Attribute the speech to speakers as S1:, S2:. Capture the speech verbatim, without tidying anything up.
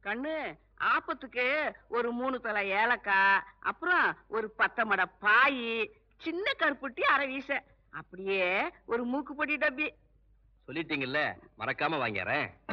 S1: கண்ணு ஆப்பத்துக்கு ஒரு மூணு தலை ஏலக்காய், அப்புறம் ஒரு பத்து மட பாய், சின்ன கருப்புட்டி அரை வீச, அப்படியே ஒரு மூக்குப்பொடி டப்பி.
S2: சொல்லிட்டீங்கல்ல, மறக்காம வாங்கிறேன்.